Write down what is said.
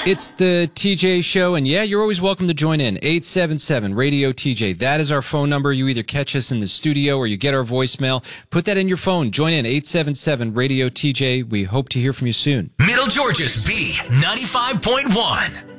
It's the TJ Show, and yeah, you're always welcome to join in. 877-RADIO-TJ. That is our phone number. You either catch us in the studio or you get our voicemail. Put that in your phone. Join in, 877-RADIO-TJ. We hope to hear from you soon. Middle Georgia's B95.1.